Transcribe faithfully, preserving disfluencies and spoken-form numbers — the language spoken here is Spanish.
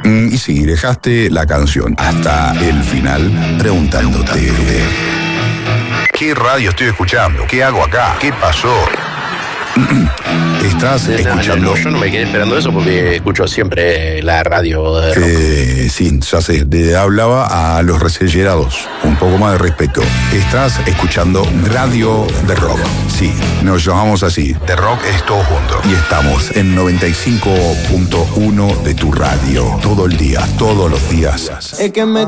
Mm, y sí, dejaste la canción hasta el final preguntándote: ¿qué radio estoy escuchando? ¿Qué hago acá? ¿Qué pasó? Estás No, escuchando... No, no, yo no me quedé esperando eso porque escucho siempre la radio de rock. Eh, sí, ya sé, le hablaba a los resellerados. Un poco más de respeto. Estás escuchando Radio de Rock. Sí, nos llamamos así. De Rock es todo junto. Y estamos en noventa y cinco punto uno de tu radio. Todo el día, todos los días. Es que me